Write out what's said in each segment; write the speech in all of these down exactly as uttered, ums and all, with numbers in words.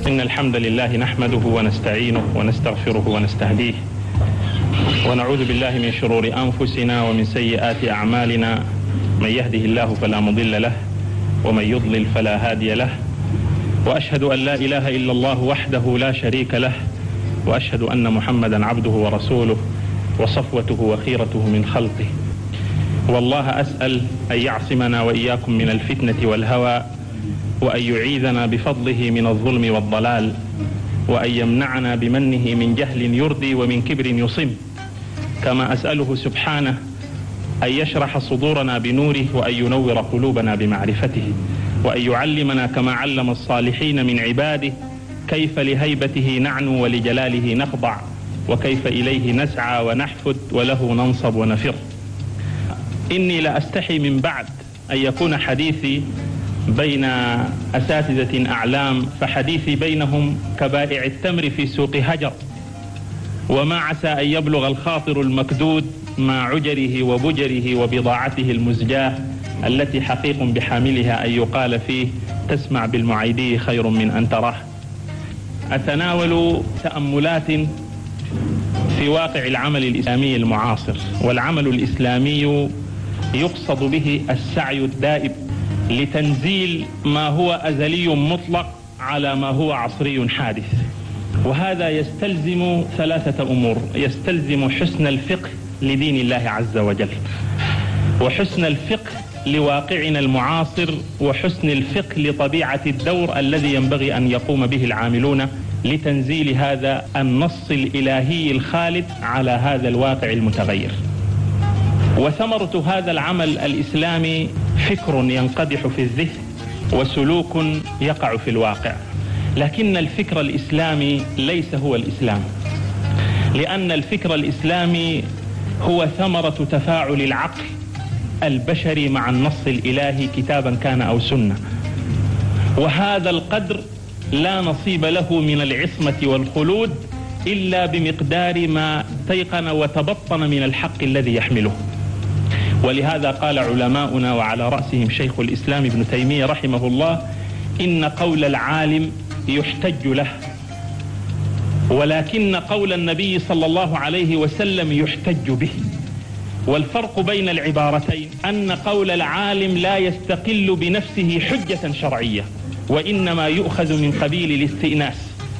إن الحمد لله نحمده ونستعينه ونستغفره ونستهديه ونعوذ بالله من شرور أنفسنا ومن سيئات أعمالنا. من يهده الله فلا مضل له ومن يضلل فلا هادي له، وأشهد أن لا إله إلا الله وحده لا شريك له، وأشهد أن محمدا عبده ورسوله وصفوته وخيرته من خلقه. والله أسأل أن يعصمنا وإياكم من الفتنة والهوى، وأن يعيذنا بفضله من الظلم والضلال، وأن يمنعنا بمنه من جهل يردي ومن كبر يصم. كما أسأله سبحانه أن يشرح صدورنا بنوره، وأن ينور قلوبنا بمعرفته، وأن يعلمنا كما علم الصالحين من عباده كيف لهيبته نعنو ولجلاله نخضع، وكيف إليه نسعى ونحفد وله ننصب ونفر. إني لأستحي من بعد أن يكون حديثي بين أساتذة أعلام، فحديثي بينهم كبائع التمر في سوق هجر، وما عسى أن يبلغ الخاطر المكدود مع عجره وبجره وبضاعته المزجاة التي حقيق بحاملها أن يقال فيه تسمع بالمعيدي خير من أن تراه. أتناول تأملات في واقع العمل الإسلامي المعاصر. والعمل الإسلامي يقصد به السعي الدائب لتنزيل ما هو أزلي مطلق على ما هو عصري حادث، وهذا يستلزم ثلاثة أمور. يستلزم حسن الفقه لدين الله عز وجل، وحسن الفقه لواقعنا المعاصر، وحسن الفقه لطبيعة الدور الذي ينبغي أن يقوم به العاملون لتنزيل هذا النص الإلهي الخالد على هذا الواقع المتغير. وثمرة هذا العمل الإسلامي فكر ينقدح في الذهن وسلوك يقع في الواقع. لكن الفكر الإسلامي ليس هو الإسلام، لأن الفكر الإسلامي هو ثمرة تفاعل العقل البشري مع النص الإلهي كتابا كان أو سنة، وهذا القدر لا نصيب له من العصمة والخلود إلا بمقدار ما تيقن وتبطن من الحق الذي يحمله. ولهذا قال علماؤنا وعلى رأسهم شيخ الإسلام ابن تيمية رحمه الله: إن قول العالم يحتج له، ولكن قول النبي صلى الله عليه وسلم يحتج به. والفرق بين العبارتين أن قول العالم لا يستقل بنفسه حجة شرعية، وإنما يؤخذ من قبيل الاستئناس.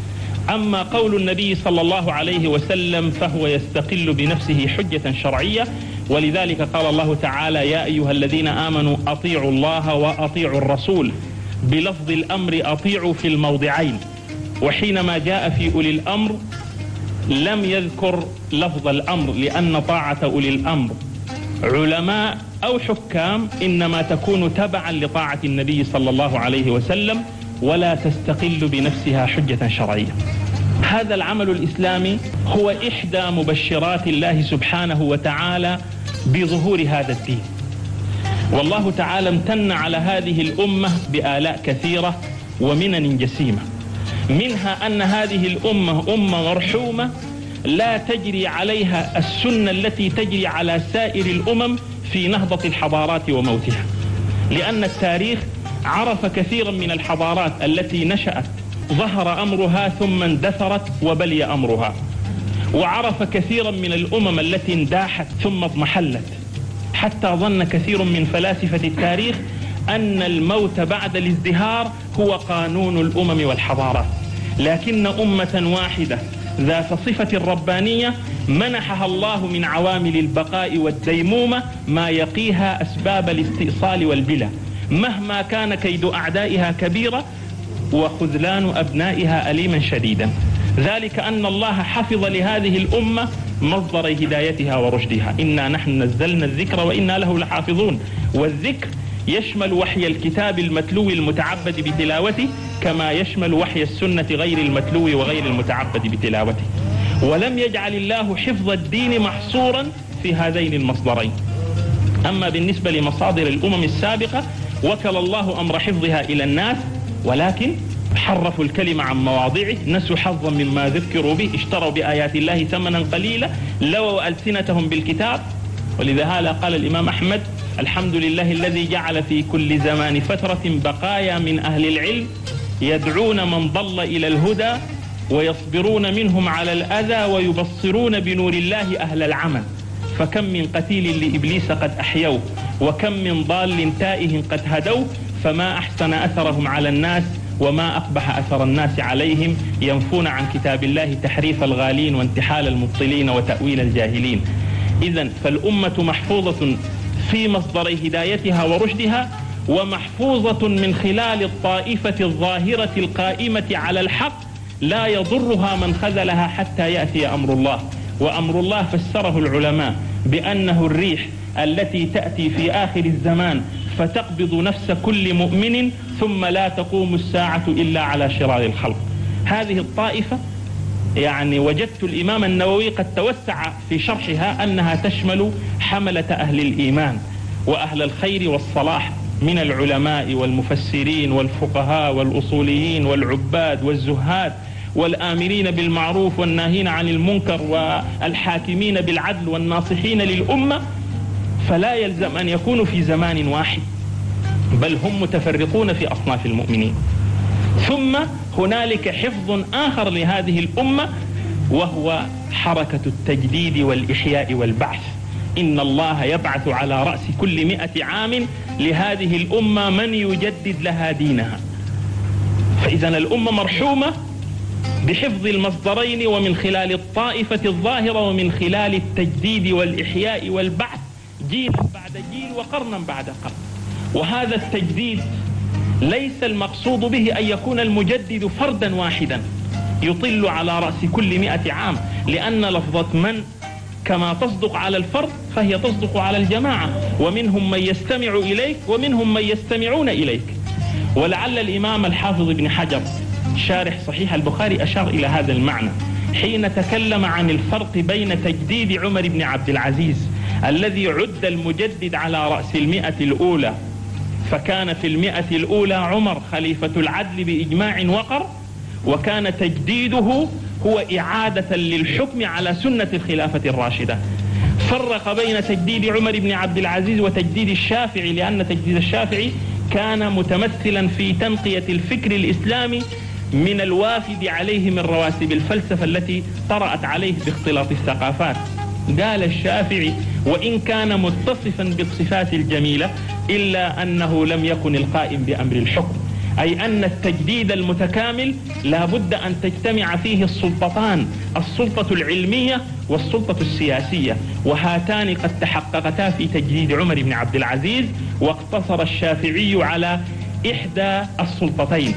أما قول النبي صلى الله عليه وسلم فهو يستقل بنفسه حجة شرعية. ولذلك قال الله تعالى: يا أيها الذين آمنوا أطيعوا الله وأطيعوا الرسول، بلفظ الأمر أطيعوا في الموضعين. وحينما جاء في أولي الأمر لم يذكر لفظ الأمر، لأن طاعة أولي الأمر علماء أو حكام إنما تكون تبعا لطاعة النبي صلى الله عليه وسلم، ولا تستقل بنفسها حجة شرعية. هذا العمل الإسلامي هو إحدى مبشرات الله سبحانه وتعالى بظهور هذا الدين. والله تعالى امتن على هذه الأمة بآلاء كثيرة ومنن جسيمة، منها أن هذه الأمة أمة مرحومة لا تجري عليها السنة التي تجري على سائر الأمم في نهضة الحضارات وموتها، لأن التاريخ عرف كثيرا من الحضارات التي نشأت ظهر أمرها ثم اندثرت وبلي أمرها، وعرف كثيرا من الأمم التي انداحت ثم اضمحلت، حتى ظن كثير من فلاسفة التاريخ أن الموت بعد الازدهار هو قانون الأمم والحضارات. لكن أمة واحدة ذات صفة ربانية منحها الله من عوامل البقاء والديمومة ما يقيها أسباب الاستئصال والبلا، مهما كان كيد أعدائها كبيرا وخذلان أبنائها أليما شديدا. ذلك أن الله حفظ لهذه الأمة مصدر هدايتها ورشدها. إنا نحن نزلنا الذكر وإنا له لحافظون. والذكر يشمل وحي الكتاب المتلو المتعبد بتلاوته، كما يشمل وحي السنة غير المتلو وغير المتعبد بتلاوته. ولم يجعل الله حفظ الدين محصورا في هذين المصدرين. أما بالنسبة لمصادر الأمم السابقة وكل الله أمر حفظها إلى الناس، ولكن حرفوا الكلمة عن مواضعه، نسوا حظا مما ذكروا به، اشتروا بآيات الله ثمنا قليلا، لووا ألسنتهم بالكتاب. ولذا قال الإمام أحمد: الحمد لله الذي جعل في كل زمان فترة بقايا من أهل العلم يدعون من ضل إلى الهدى ويصبرون منهم على الأذى ويبصرون بنور الله أهل العمل. فكم من قتيل لإبليس قد أحيوه، وكم من ضال تائه قد هدوه، فما أحسن أثرهم على الناس وما أقبح أثر الناس عليهم، ينفون عن كتاب الله تحريف الغالين وانتحال المبطلين وتأويل الجاهلين. إذن فالأمة محفوظة في مصدري هدايتها ورشدها، ومحفوظة من خلال الطائفة الظاهرة القائمة على الحق لا يضرها من خذلها حتى يأتي أمر الله. وأمر الله فسره العلماء بأنه الريح التي تأتي في آخر الزمان فتقبض نفس كل مؤمن ثم لا تقوم الساعة إلا على شرار الخلق. هذه الطائفة يعني وجدت الإمام النووي قد توسع في شرحها أنها تشمل حملة أهل الإيمان وأهل الخير والصلاح من العلماء والمفسرين والفقهاء والأصوليين والعباد والزهاد والآمرين بالمعروف والناهين عن المنكر والحاكمين بالعدل والناصحين للأمة. فلا يلزم أن يكونوا في زمان واحد، بل هم متفرقون في أصناف المؤمنين. ثم هنالك حفظ آخر لهذه الأمة، وهو حركة التجديد والإحياء والبعث. إن الله يبعث على رأس كل مئة عام لهذه الأمة من يجدد لها دينها. فإذا الأمة مرحومة بحفظ المصدرين، ومن خلال الطائفة الظاهرة، ومن خلال التجديد والإحياء والبعث جيلا بعد جيل وقرنا بعد قرن. وهذا التجديد ليس المقصود به أن يكون المجدد فردا واحدا يطل على رأس كل مئة عام، لأن لفظة من كما تصدق على الفرد فهي تصدق على الجماعة، ومنهم من يستمع إليك ومنهم من يستمعون إليك. ولعل الإمام الحافظ ابن حجر شارح صحيح البخاري أشار إلى هذا المعنى حين تكلم عن الفرق بين تجديد عمر بن عبد العزيز الذي عد المجدد على رأس المئة الأولى، فكان في المئة الأولى عمر خليفة العدل بإجماع وقر، وكان تجديده هو إعادة للحكم على سنة الخلافة الراشدة. فرق بين تجديد عمر بن عبد العزيز وتجديد الشافعي، لأن تجديد الشافعي كان متمثلا في تنقية الفكر الإسلامي من الوافد عليه من رواسب الفلسفة التي طرأت عليه باختلاط الثقافات. قال الشافعي: وإن كان متصفا بالصفات الجميلة إلا أنه لم يكن القائم بأمر الحكم، أي أن التجديد المتكامل لا بد أن تجتمع فيه السلطتان، السلطة العلمية والسلطة السياسية، وهاتان قد تحققتا في تجديد عمر بن عبد العزيز، واقتصر الشافعي على إحدى السلطتين.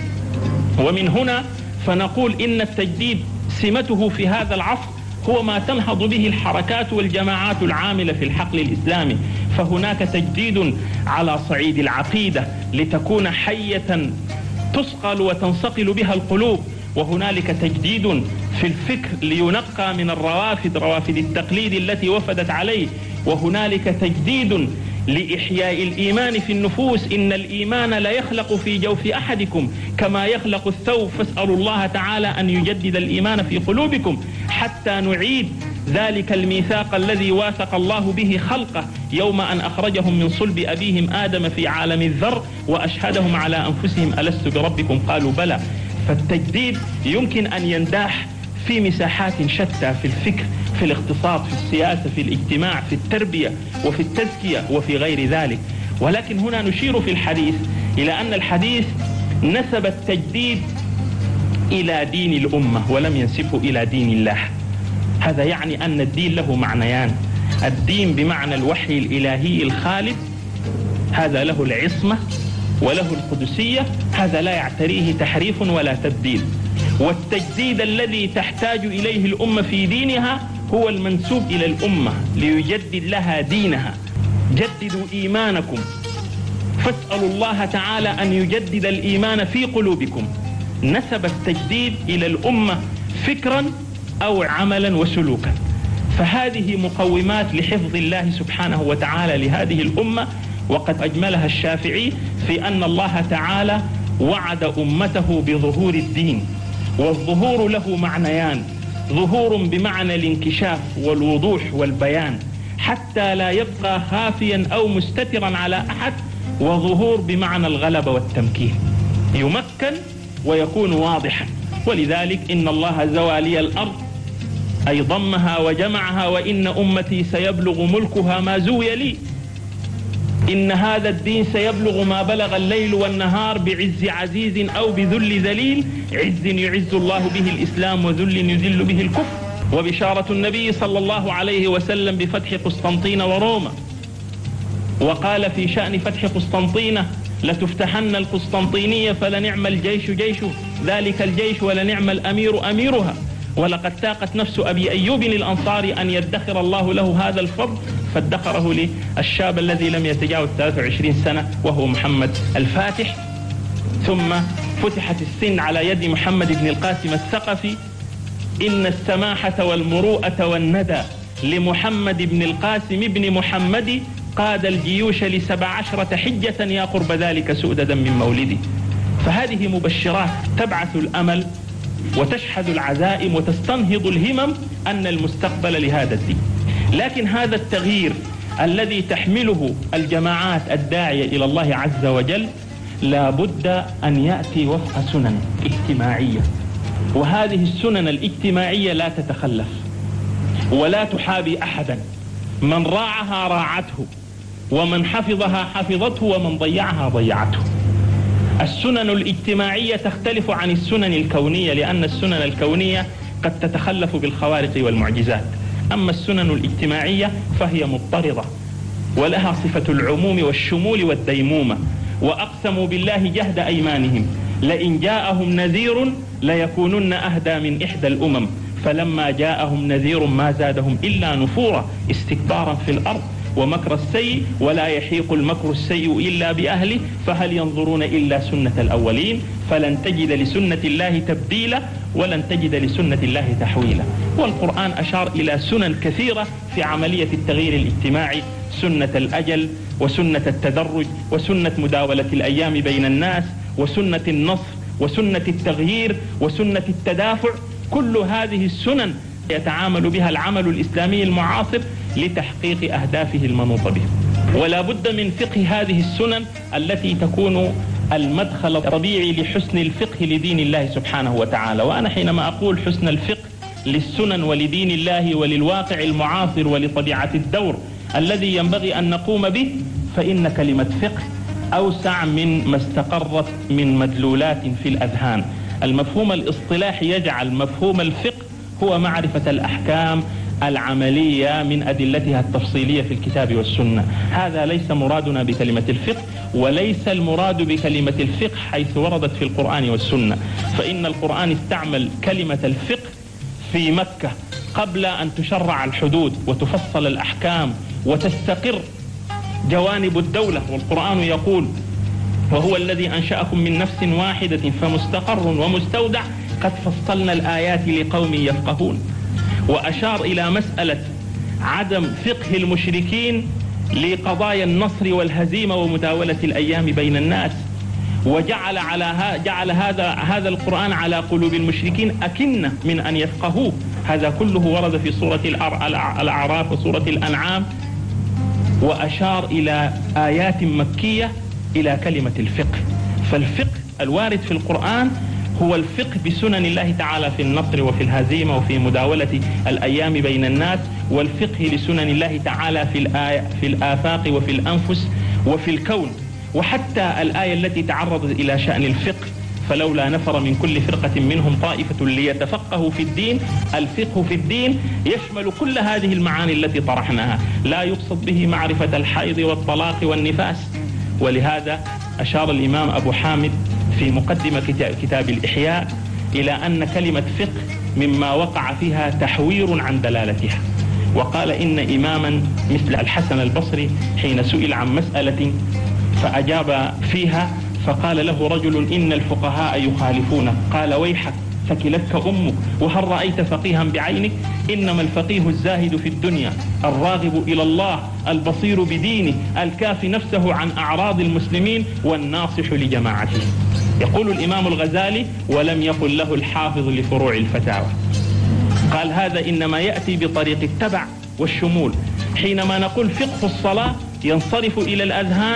ومن هنا فنقول إن التجديد سمته في هذا العصر هو ما تنهض به الحركات والجماعات العاملة في الحقل الإسلامي. فهناك تجديد على صعيد العقيدة لتكون حية تثقل وتنصقل بها القلوب، وهنالك تجديد في الفكر لينقى من الروافد روافد التقليد التي وفدت عليه، وهنالك تجديد لإحياء الإيمان في النفوس. إن الإيمان لا يخلق في جوف أحدكم كما يخلق الثوب، فاسألوا الله تعالى أن يجدد الإيمان في قلوبكم حتى نعيد ذلك الميثاق الذي واثق الله به خلقه يوم أن أخرجهم من صلب أبيهم آدم في عالم الذر وأشهدهم على أنفسهم ألست بربكم قالوا بلى. فالتجديد يمكن أن ينداح في مساحات شتى، في الفكر، في الاقتصاد، في السياسة، في الاجتماع، في التربية، وفي التزكية، وفي غير ذلك. ولكن هنا نشير في الحديث إلى أن الحديث نسب التجديد إلى دين الأمة ولم ينسبه إلى دين الله. هذا يعني أن الدين له معنيان: الدين بمعنى الوحي الإلهي الخالد، هذا له العصمة وله القدسية، هذا لا يعتريه تحريف ولا تبديل. والتجديد الذي تحتاج إليه الأمة في دينها هو المنسوب إلى الأمة ليجدد لها دينها. جددوا إيمانكم، فاسألوا الله تعالى أن يجدد الإيمان في قلوبكم. نسب التجديد إلى الأمة فكرا أو عملا وسلوكا. فهذه مقومات لحفظ الله سبحانه وتعالى لهذه الأمة. وقد أجملها الشافعي في أن الله تعالى وعد أمته بظهور الدين، والظهور له معنيان: ظهور بمعنى الانكشاف والوضوح والبيان حتى لا يبقى خافيا أو مستترا على أحد، وظهور بمعنى الغلبة والتمكين، يمكن ويكون واضحا. ولذلك إن الله زوى لي الأرض أي ضمها وجمعها، وإن أمتي سيبلغ ملكها ما زوي لي. إن هذا الدين سيبلغ ما بلغ الليل والنهار بعز عزيز أو بذل ذليل، عز يعز الله به الإسلام وذل يذل به الكفر. وبشارة النبي صلى الله عليه وسلم بفتح قسطنطين وروما، وقال في شأن فتح قسطنطينة: لتفتحن القسطنطينية فلنعم الجيش جيشه ذلك الجيش ولنعم الأمير أميرها. ولقد تاقت نفس أبي أيوب الأنصاري أن يدخر الله له هذا الفضل، فادخره للشاب الذي لم يتجاوز ثلاث وعشرين سنة وهو محمد الفاتح. ثم فتحت السن على يد محمد بن القاسم الثقفي. إن السماحة والمروءة والندى لمحمد بن القاسم بن محمد، قاد الجيوش لسبع عشرة حجة يا قرب ذلك سؤددا من مولدي. فهذه مبشرات تبعث الأمل وتشحذ العزائم وتستنهض الهمم أن المستقبل لهذا الدين. لكن هذا التغيير الذي تحمله الجماعات الداعية إلى الله عز وجل لا بد أن يأتي وفق سنن اجتماعية، وهذه السنن الاجتماعية لا تتخلف ولا تحابي أحدا. من راعها راعته، ومن حفظها حفظته، ومن ضيعها ضيعته. السنن الاجتماعية تختلف عن السنن الكونية، لأن السنن الكونية قد تتخلف بالخوارق والمعجزات، أما السنن الاجتماعية فهي مضطردة ولها صفة العموم والشمول والديمومة. وأقسموا بالله جهد أيمانهم لئن جاءهم نذير ليكونن أهدى من إحدى الأمم، فلما جاءهم نذير ما زادهم إلا نفورا استكبارا في الأرض ومكر السيء ولا يحيق المكر السيء إلا بأهله، فهل ينظرون إلا سنة الأولين فلن تجد لسنة الله تبديلا ولن تجد لسنة الله تحويلا. والقرآن أشار إلى سنن كثيرة في عملية التغيير الاجتماعي: سنة الأجل، وسنة التدرج، وسنة مداولة الأيام بين الناس، وسنة النصر، وسنة التغيير، وسنة التدافع. كل هذه السنن يتعامل بها العمل الإسلامي المعاصر لتحقيق أهدافه المنوطة به. ولا بد من فقه هذه السنن التي تكون المدخل الطبيعي لحسن الفقه لدين الله سبحانه وتعالى. وأنا حينما أقول حسن الفقه للسنن ولدين الله وللواقع المعاصر ولطبيعة الدور الذي ينبغي أن نقوم به، فإن كلمة فقه أوسع من ما استقرت من مدلولات في الأذهان. المفهوم الاصطلاحي يجعل مفهوم الفقه هو معرفة الأحكام العملية من أدلتها التفصيلية في الكتاب والسنة. هذا ليس مرادنا بكلمة الفقه، وليس المراد بكلمة الفقه حيث وردت في القرآن والسنة. فإن القرآن استعمل كلمة الفقه في مكة قبل أن تشرع الحدود وتفصل الأحكام وتستقر جوانب الدولة. والقرآن يقول: وهو الذي أنشأكم من نفس واحدة فمستقر ومستودع قد فصلنا الآيات لقوم يفقهون. وأشار إلى مسألة عدم فقه المشركين لقضايا النصر والهزيمة ومداولة الأيام بين الناس، وجعل على جعل هذا هذا القرآن على قلوب المشركين أكنة من أن يفقهوه. هذا كله ورد في سورة الأعراف وسورة الأنعام. وأشار إلى آيات مكية إلى كلمة الفقه. فالفقه الوارد في القرآن هو الفقه بسنن الله تعالى في النصر وفي الهزيمة وفي مداولة الأيام بين الناس، والفقه لسنن الله تعالى في الآية في الآفاق وفي الأنفس وفي الكون. وحتى الآية التي تعرضت إلى شأن الفقه: فلولا نفر من كل فرقة منهم طائفة ليتفقهوا في الدين. الفقه في الدين يشمل كل هذه المعاني التي طرحناها، لا يقصد به معرفة الحيض والطلاق والنفاس. ولهذا أشار الإمام أبو حامد في مقدمة كتاب الإحياء إلى أن كلمة فقه مما وقع فيها تحوير عن دلالتها، وقال إن إماما مثل الحسن البصري حين سئل عن مسألة فأجاب فيها فقال له رجل: إن الفقهاء يخالفونك. قال: ويحك ثكلتك أمك، وهل رأيت فقيها بعينك؟ إنما الفقيه الزاهد في الدنيا الراغب إلى الله البصير بدينه الكافي نفسه عن أعراض المسلمين والناصح لجماعته. يقول الإمام الغزالي: ولم يقل له الحافظ لفروع الفتاوى. قال: هذا إنما يأتي بطريق التبع والشمول. حينما نقول فقه الصلاة ينصرف إلى الأذهان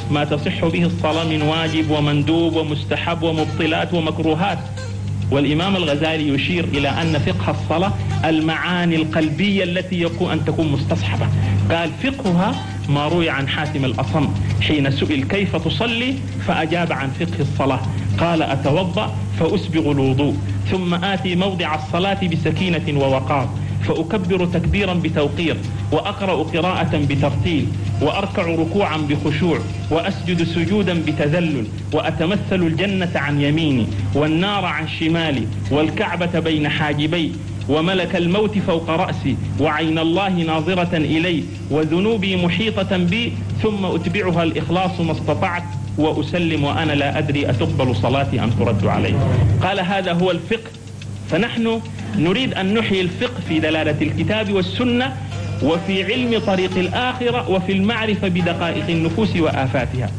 ما تصح به الصلاة من واجب ومندوب ومستحب ومبطلات ومكروهات. والإمام الغزالي يشير إلى أن فقه الصلاة المعاني القلبية التي يكون أن تكون مستصحبة. قال فقهها ما روي عن حاتم الأصم حين سئل كيف تصلي فأجاب عن فقه الصلاة، قال أتوضأ فأسبغ الوضوء ثم آتي موضع الصلاة بسكينة ووقار فأكبر تكبيرا بتوقير وأقرأ قراءة بترتيل وأركع ركوعا بخشوع وأسجد سجودا بتذلل وأتمثل الجنة عن يميني والنار عن شمالي والكعبة بين حاجبي وملك الموت فوق رأسي وعين الله ناظرة إلي وذنوبي محيطة بي ثم أتبعها الإخلاص ما استطعت وأسلم وأنا لا أدري أتقبل صلاتي أم ترد علي. قال هذا هو الفقه. فنحن نريد أن نحيي الفقه في دلالة الكتاب والسنة وفي علم طريق الآخرة وفي المعرفة بدقائق النفوس وآفاتها.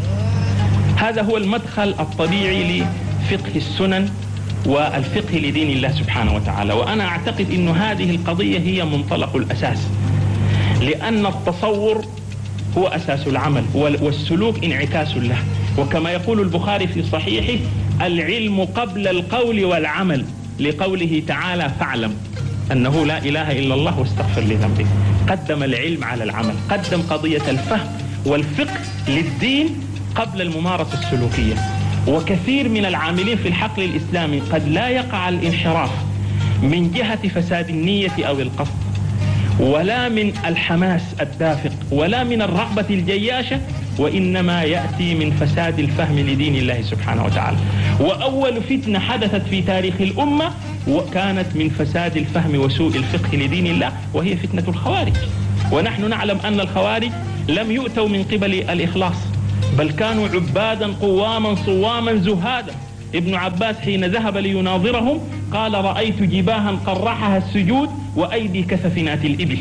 هذا هو المدخل الطبيعي لفقه السنن والفقه لدين الله سبحانه وتعالى. وأنا أعتقد أن هذه القضية هي منطلق الأساس، لأن التصور هو أساس العمل والسلوك انعكاس له. وكما يقول البخاري في صحيحه العلم قبل القول والعمل، لقوله تعالى فاعلم أنه لا إله إلا الله واستغفر لذنبك. قدم العلم على العمل، قدم قضية الفهم والفقه للدين قبل الممارسة السلوكية. وكثير من العاملين في الحقل الإسلامي قد لا يقع الانحراف من جهة فساد النية أو القصد، ولا من الحماس الدافق، ولا من الرغبة الجياشة، وإنما يأتي من فساد الفهم لدين الله سبحانه وتعالى. وأول فتنة حدثت في تاريخ الأمة وكانت من فساد الفهم وسوء الفقه لدين الله، وهي فتنة الخوارج. ونحن نعلم أن الخوارج لم يؤتوا من قبل الإخلاص، بل كانوا عبادا قواما صواما زهادا. ابن عباس حين ذهب ليناظرهم قال رأيت جباها قرحها السجود وأيدي كسفنات الإبل.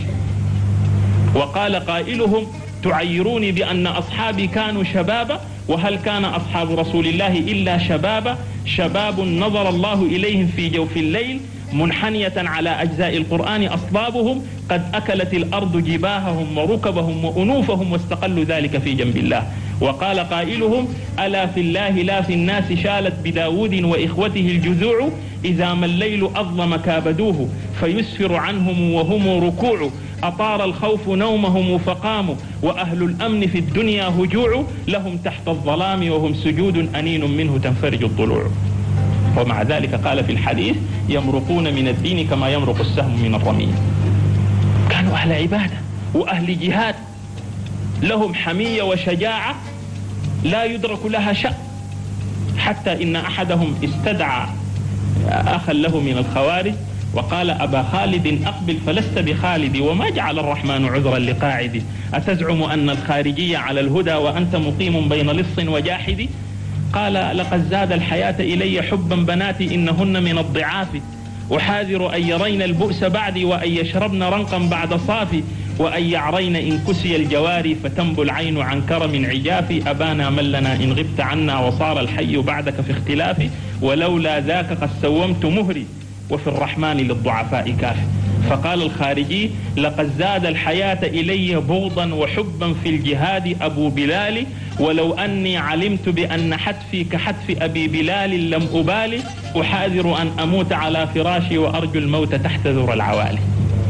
وقال قائلهم تعيروني بأن أصحابي كانوا شبابا، وهل كان أصحاب رسول الله إلا شبابا؟ شباب نظر الله إليهم في جوف الليل منحنية على أجزاء القرآن أصلابهم، قد أكلت الأرض جباههم وركبهم وأنوفهم واستقلوا ذلك في جنب الله. وقال قائلهم ألا في الله لا في الناس شالت بداود وإخوته الجذوع، إذا ما الليل أظلم كابدوه فيسفر عنهم وهم ركوع، أطار الخوف نومهم فقاموا وأهل الأمن في الدنيا هجوع، لهم تحت الظلام وهم سجود أنين منه تنفرج الضلوع. ومع ذلك قال في الحديث يمرقون من الدين كما يمرق السهم من الرمية. كانوا أهل عبادة وأهل جهاد، لهم حمية وشجاعة لا يدرك لها شأن، حتى إن أحدهم استدعى أخا له من الخوارج وقال أبا خالد أقبل فلست بخالد، وما جعل الرحمن عذرا لقاعد، أتزعم أن الخارجية على الهدى وأنت مقيم بين لص وجاحد؟ قال لقد زاد الحياة إلي حبا بناتي إنهن من الضعاف، أحاذر أن يرين البؤس بعدي وأن يشربن رنقا بعد صافي، وأن يعرين إن كسي الجواري فتنبو العين عن كرم عجاف، أبانا من لنا إن غبت عنا وصار الحي بعدك في اختلاف، ولولا ذاك قد سومت مهري وفي الرحمن للضعفاء كافي. فقال الخارجي لقد زاد الحياة إلي بغضا وحبا في الجهاد أبو بلال، ولو أني علمت بأن حتفي كحتف أبي بلال لم أبالي، أحاذر أن أموت على فراشي وأرجو الموت تحت ذر العوالي.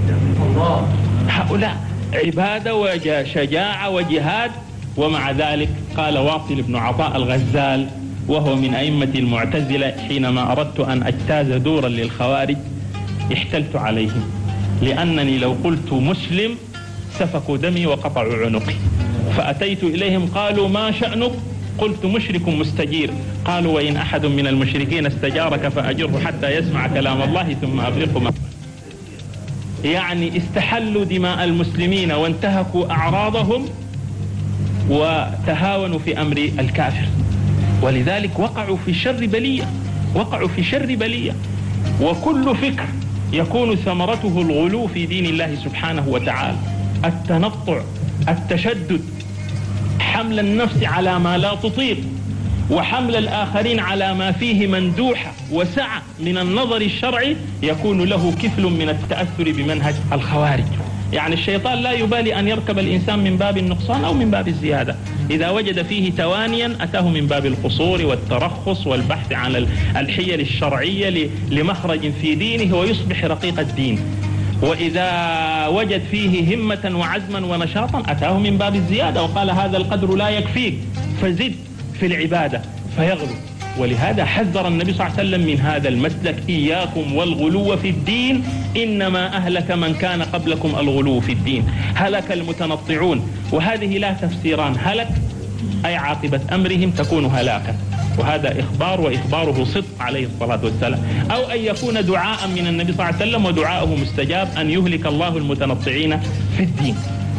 هؤلاء عبادة وشجاعة وجهاد. ومع ذلك قال واصل بن عطاء الغزال وهو من أئمة المعتزلة حينما أردت أن أجتاز دورا للخوارج احتلت عليهم، لأنني لو قلت مسلم سفكوا دمي وقطعوا عنقي، فأتيت إليهم قالوا ما شأنك؟ قلت مشرك مستجير. قالوا وإن أحد من المشركين استجارك فأجره حتى يسمع كلام الله ثم أبلغه ما. يعني استحلوا دماء المسلمين وانتهكوا أعراضهم وتهاونوا في أمر الكافر، ولذلك وقعوا في شر بلية، وقعوا في شر بلية. وكل فكر يكون ثمرته الغلو في دين الله سبحانه وتعالى، التنطع، التشدد، حمل النفس على ما لا تطيق، وحمل الآخرين على ما فيه مندوحة وسعة من النظر الشرعي، يكون له كفل من التأثر بمنهج الخوارج. يعني الشيطان لا يبالي أن يركب الإنسان من باب النقصان أو من باب الزيادة، إذا وجد فيه توانيا أتاه من باب القصور والترخص والبحث عن الحيل الشرعية لمخرج في دينه ويصبح رقيق الدين. وإذا وجد فيه همة وعزما ونشاطا أتاه من باب الزيادة وقال هذا القدر لا يكفيك فزد في العبادة فيغلو. ولهذا حذر النبي صلى الله عليه وسلم من هذا المسلك: إياكم والغلو في الدين إنما أهلك من كان قبلكم الغلو في الدين، هلك المتنطعون. وهذه لا تفسيران، هلك أي عاقبة أمرهم تكون هلاكا، وهذا إخبار وإخباره صدق عليه الصلاة والسلام، أو أن يكون دعاء من النبي صلى الله عليه وسلم ودعاؤه مستجاب أن يهلك الله المتنطعين في الدين.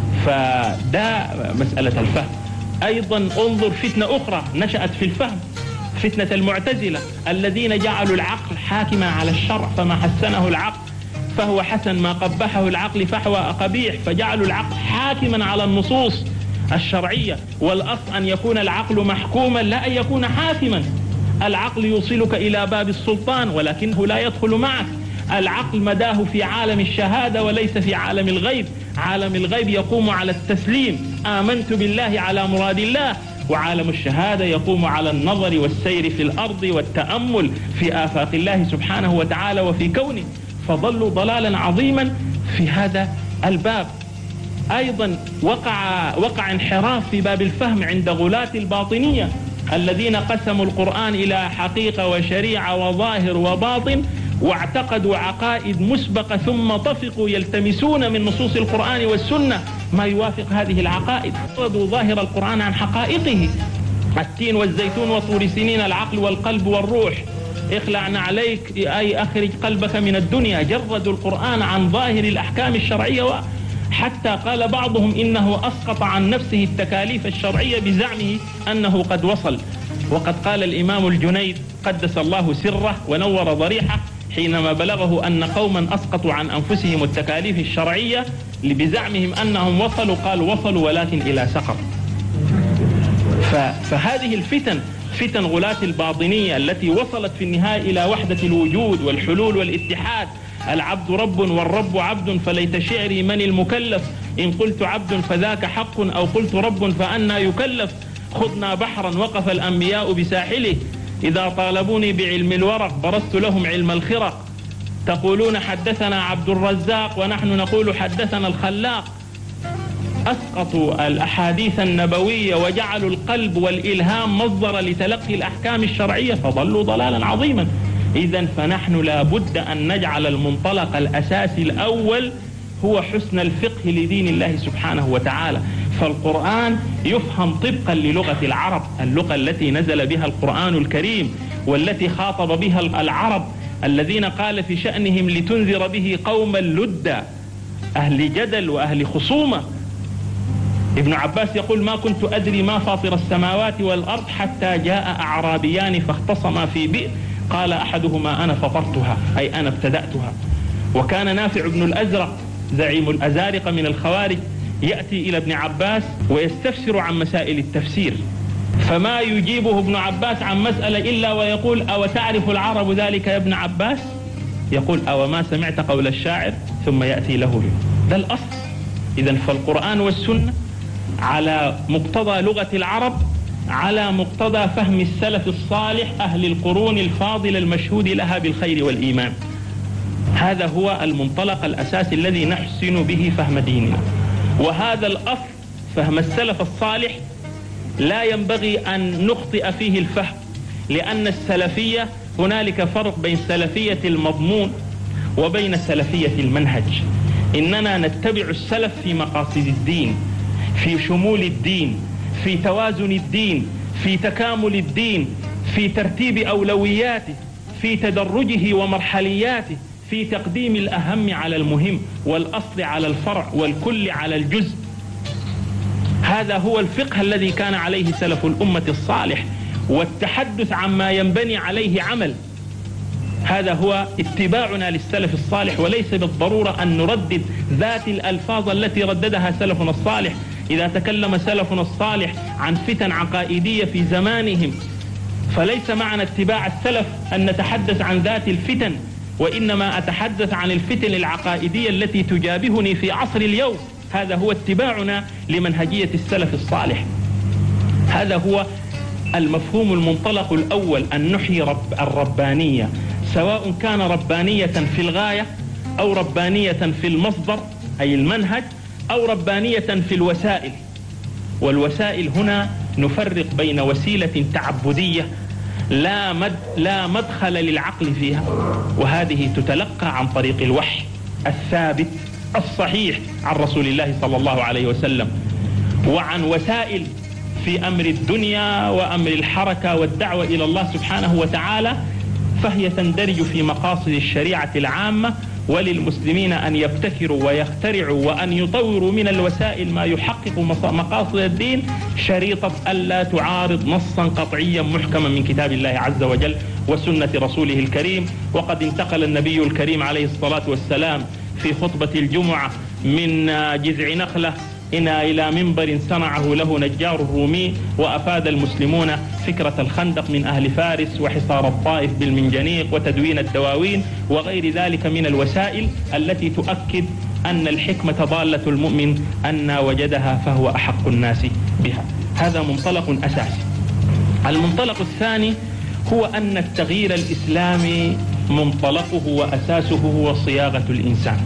فده مسألة الفهم. أيضا انظر فتنة أخرى نشأت في الفهم، فتنة المعتزلة الذين جعلوا العقل حاكما على الشرع، فما حسنه العقل فهو حسن، ما قبحه العقل فهو قبيح، فجعلوا العقل حاكما على النصوص الشرعية. والأصل أن يكون العقل محكوما لا أن يكون حاكما. العقل يوصلك إلى باب السلطان ولكنه لا يدخل معك. العقل مداه في عالم الشهادة وليس في عالم الغيب. عالم الغيب يقوم على التسليم، آمنت بالله على مراد الله، وعالم الشهادة يقوم على النظر والسير في الأرض والتأمل في آفاق الله سبحانه وتعالى وفي كونه، فضلوا ضلالا عظيما في هذا الباب. أيضا وقع, وقع انحراف في باب الفهم عند غلاة الباطنية الذين قسموا القرآن إلى حقيقة وشريعة وظاهر وباطن، واعتقدوا عقائد مسبقة ثم طفقوا يلتمسون من نصوص القرآن والسنة ما يوافق هذه العقائد، أخرجوا ظاهر القرآن عن حقائقه: التين والزيتون وطور سنين، العقل والقلب والروح، اخلعنا عليك أي أخرج قلبك من الدنيا. جردوا القرآن عن ظاهر الأحكام الشرعية، حتى قال بعضهم إنه أسقط عن نفسه التكاليف الشرعية بزعمه أنه قد وصل. وقد قال الإمام الجنيد قدس الله سره ونور ضريحه حينما بلغه أن قوما أسقطوا عن أنفسهم التكاليف الشرعية بزعمهم أنهم وصلوا، قال وصلوا ولكن إلى سقط. فهذه الفتن، فتن غلاة الباطنية التي وصلت في النهاية إلى وحدة الوجود والحلول والاتحاد: العبد رب والرب عبد، فليت شعري من المكلف، إن قلت عبد فذاك حق أو قلت رب فأنا يكلف، خذنا بحرا وقف الأنبياء بساحله، إذا طالبوني بعلم الورق برزت لهم علم الخرق، تقولون حدثنا عبد الرزاق ونحن نقول حدثنا الخلاق. أسقطوا الأحاديث النبوية وجعلوا القلب والإلهام مصدر لتلقي الأحكام الشرعية، فضلوا ضلالا عظيما. إذن فنحن لا بد أن نجعل المنطلق الأساسي الأول هو حسن الفقه لدين الله سبحانه وتعالى. فالقرآن يفهم طبقا للغة العرب، اللغة التي نزل بها القرآن الكريم والتي خاطب بها العرب الذين قال في شأنهم لتنذر به قوما لدا، أهل جدل وأهل خصومة. ابن عباس يقول: ما كنت أدري ما فاطر السماوات والأرض حتى جاء أعرابيان فاختصما في بئر قال أحدهما أنا فطرتها، أي أنا ابتدأتها. وكان نافع بن الأزرق زعيم الأزارقة من الخوارج يأتي إلى ابن عباس ويستفسر عن مسائل التفسير، فما يجيبه ابن عباس عن مسألة إلا ويقول: أو تعرف العرب ذلك يا ابن عباس؟ يقول: أو ما سمعت قول الشاعر؟ ثم يأتي له به. ده الأصل. إذن فالقرآن والسنة على مقتضى لغة العرب، على مقتضى فهم السلف الصالح أهل القرون الفاضلة المشهود لها بالخير والإيمان. هذا هو المنطلق الأساسي الذي نحسن به فهم ديننا. وهذا الأصل فهم السلف الصالح لا ينبغي أن نخطئ فيه الفهم، لأن السلفية هنالك فرق بين سلفية المضمون وبين سلفية المنهج. إننا نتبع السلف في مقاصد الدين، في شمول الدين، في توازن الدين، في تكامل الدين، في ترتيب أولوياته، في تدرجه ومرحلياته، في تقديم الأهم على المهم والأصل على الفرع والكل على الجزء. هذا هو الفقه الذي كان عليه سلف الأمة الصالح، والتحدث عما ينبني عليه عمل. هذا هو اتباعنا للسلف الصالح، وليس بالضرورة أن نردد ذات الألفاظ التي رددها سلفنا الصالح. إذا تكلم سلفنا الصالح عن فتن عقائدية في زمانهم، فليس معنى اتباع السلف أن نتحدث عن ذات الفتن، وإنما أتحدث عن الفتن العقائدية التي تجابهني في عصر اليوم. هذا هو اتباعنا لمنهجية السلف الصالح. هذا هو المفهوم المنطلق الأول، أن نحيي رب الربانية، سواء كان ربانية في الغاية أو ربانية في المصدر أي المنهج أو ربانية في الوسائل. والوسائل هنا نفرق بين وسيلة تعبدية لا مد لا مدخل للعقل فيها، وهذه تتلقى عن طريق الوحي الثابت الصحيح عن رسول الله صلى الله عليه وسلم، وعن وسائل في أمر الدنيا وأمر الحركة والدعوة إلى الله سبحانه وتعالى، فهي تندرج في مقاصد الشريعة العامة، وللمسلمين أن يبتكروا ويخترعوا وأن يطوروا من الوسائل ما يحقق مقاصد الدين، شريطة ألا تعارض نصا قطعيا محكما من كتاب الله عز وجل وسنة رسوله الكريم. وقد انتقل النبي الكريم عليه الصلاة والسلام في خطبة الجمعة من جذع نخلة إلى منبر صنعه له نجار الرومي، وأفاد المسلمون فكرة الخندق من أهل فارس وحصار الطائف بالمنجنيق وتدوين الدواوين وغير ذلك من الوسائل التي تؤكد أن الحكمة ضالة المؤمن أن وجدها فهو أحق الناس بها. هذا منطلق أساسي. المنطلق الثاني هو أن التغيير الإسلامي منطلقه وأساسه هو صياغة الإنسان.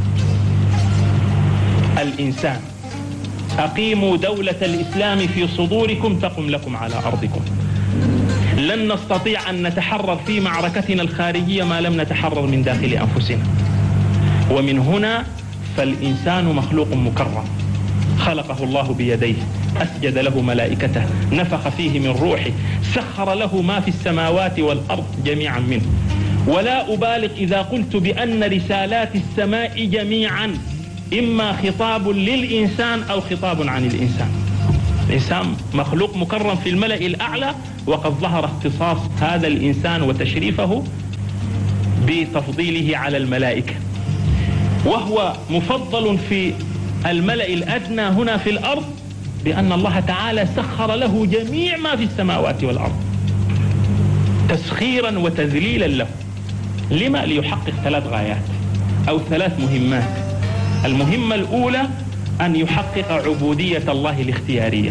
الإنسان أقيموا دولة الإسلام في صدوركم تقم لكم على أرضكم. لن نستطيع أن نتحرر في معركتنا الخارجية ما لم نتحرر من داخل أنفسنا. ومن هنا فالإنسان مخلوق مكرم، خلقه الله بيديه، أسجد له ملائكته، نفخ فيه من روحه، سخر له ما في السماوات والأرض جميعا منه. ولا أبالغ إذا قلت بأن رسالات السماء جميعا إما خطاب للإنسان أو خطاب عن الإنسان. الإنسان مخلوق مكرم في الملأ الأعلى، وقد ظهر اختصاص هذا الإنسان وتشريفه بتفضيله على الملائكة، وهو مفضل في الملأ الأدنى هنا في الأرض بأن الله تعالى سخر له جميع ما في السماوات والأرض تسخيرا وتذليلا له. لما؟ ليحقق ثلاث غايات أو ثلاث مهمات. المهمة الأولى أن يحقق عبودية الله الاختيارية،